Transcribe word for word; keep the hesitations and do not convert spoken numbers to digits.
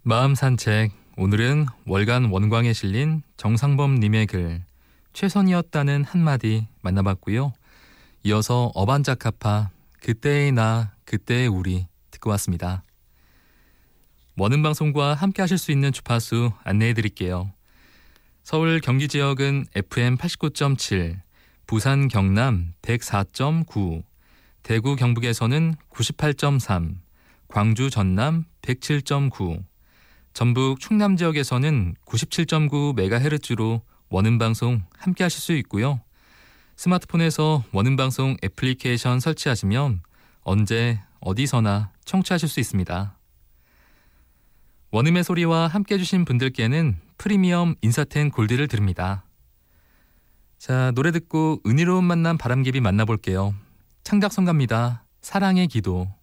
마음 산책. 오늘은 월간 원광에 실린 정상범님의 글 최선이었다는 한마디 만나봤고요. 이어서 어반자카파 그때의 나 그때의 우리 듣고 왔습니다. 원음방송과 함께 하실 수 있는 주파수 안내해드릴게요. 서울 경기 지역은 에프엠 팔십구 점 칠, 부산 경남 백사 점 구, 대구 경북에서는 구십팔 점 삼, 광주 전남 백칠 점 구, 전북 충남 지역에서는 구십칠 점 구 메가헤르츠로 원음방송 함께 하실 수 있고요. 스마트폰에서 원음방송 애플리케이션 설치하시면 언제 어디서나 청취하실 수 있습니다. 원음의 소리와 함께 해주신 분들께는 프리미엄 인사텐 골드를 드립니다. 자, 노래 듣고 은혜로운 만남 바람개비 만나볼게요. 창작성가입니다. 사랑의 기도.